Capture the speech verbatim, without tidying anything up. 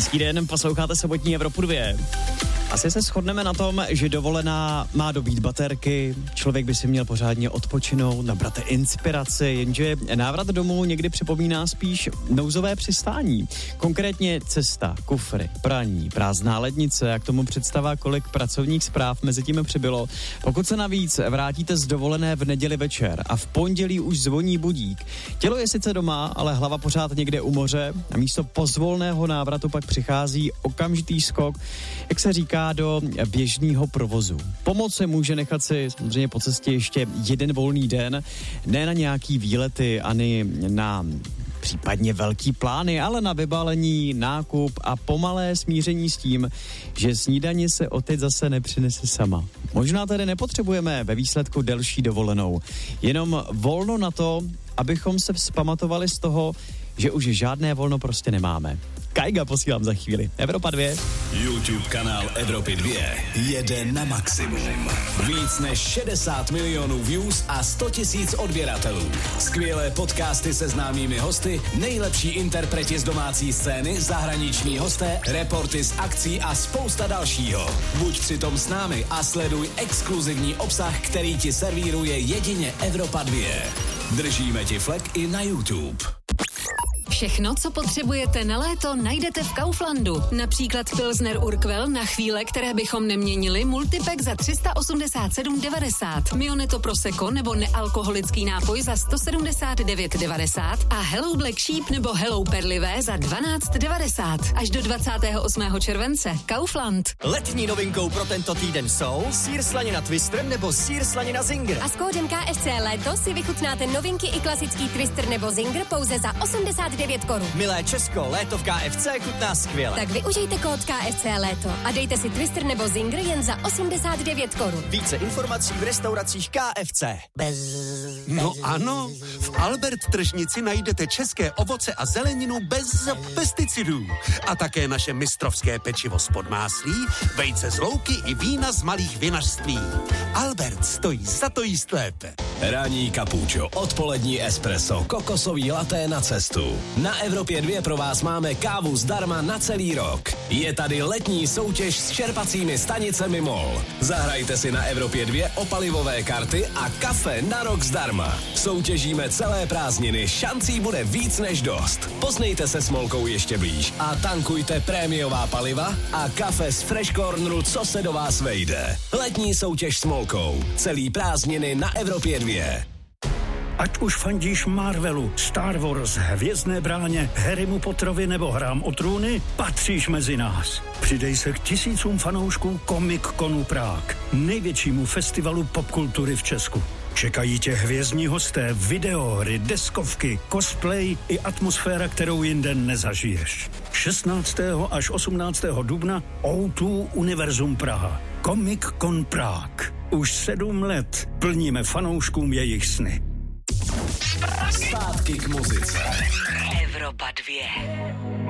Hezký den, posloucháte sobotní Evropu dva. Asi se shodneme na tom, že dovolená má dobít baterky, člověk by si měl pořádně odpočinout, nabrat inspiraci, jenže návrat domů někdy připomíná spíš nouzové přistání. Konkrétně cesta, kufry, praní, prázdná lednice, jak tomu představá, kolik pracovních zpráv mezi tím přibylo. Pokud se navíc vrátíte z dovolené v neděli večer a v pondělí už zvoní budík, tělo je sice doma, ale hlava pořád někde u moře a místo pozvolného návratu pak přichází okamžitý skok, jak se říká, do běžného provozu. Pomoci může nechat si samozřejmě po cestě ještě jeden volný den, ne na nějaký výlety, ani na případně velký plány, ale na vybalení, nákup a pomalé smíření s tím, že snídaně se odteď zase nepřinese sama. Možná tedy nepotřebujeme ve výsledku delší dovolenou, jenom volno na to, abychom se vzpamatovali z toho, že už žádné volno prostě nemáme. Kajga posílám za chvíli. Evropa dva. YouTube kanál Evropy dva jede na maximum. Víc než šedesát milionů views a sto tisíc odběratelů. Skvělé podcasty se známými hosty, nejlepší interpreti z domácí scény, zahraniční hosté, reporty z akcí a spousta dalšího. Buď přitom s námi a sleduj exkluzivní obsah, který ti servíruje jedině Evropa dva. Držíme ti flek i na YouTube. Všechno, co potřebujete na léto, najdete v Kauflandu. Například Pilsner Urquell na chvíle, které bychom neměnili, multipack za tři sta osmdesát sedm devadesát, Mioneto Prosecco nebo nealkoholický nápoj za sto sedmdesát devět devadesát a Hello Black Sheep nebo Hello Perlivé za dvanáct devadesát. Až do dvacátého osmého července. Kaufland. Letní novinkou pro tento týden jsou sýr slanina Twister nebo sýr slanina Zinger. A s kódem K F C Léto si vychutnáte novinky i klasický Twister nebo Zinger pouze za osmdesát devět korun. Milé Česko, léto v K F C chutná skvěle. Tak využijte kód K F C Léto a dejte si Twister nebo Zinger jen za osmdesát devět korun. Více informací v restauracích K F C. Bez... No ano, v Albert tržnici najdete české ovoce a zeleninu bez pesticidů. A také naše mistrovské pečivo z podmáslí, vejce z louky i vína z malých vinařství. Albert stojí za to jíst lépe. Ranní kapučo, odpolední espresso, kokosový laté na cestu. Na Evropě dva pro vás máme kávu zdarma na celý rok. Je tady letní soutěž s čerpacími stanicemi MOL. Zahrajte si na Evropě dva o palivové karty a kafe na rok zdarma. Soutěžíme celé prázdniny, šancí bude víc než dost. Poznejte se s MOLkou ještě blíž a tankujte prémiová paliva a kafe z Fresh Corneru, co se do vás vejde. Letní soutěž s MOLkou. Celý prázdniny na Evropě dva. Ať už fandíš Marvelu, Star Wars, Hvězdné bráně, Harrymu Potterovi nebo Hrám o trůny, patříš mezi nás. Přidej se k tisícům fanoušků Comic Conu Prague, největšímu festivalu popkultury v Česku. Čekají tě hvězdní hosté, videohry, deskovky, cosplay i atmosféra, kterou jinde nezažiješ. šestnáctého až osmnáctého dubna ó dva Univerzum Praha. Comic Con Prague. Už sedm let plníme fanouškům jejich sny. Zpátky k muzice. Evropa dva.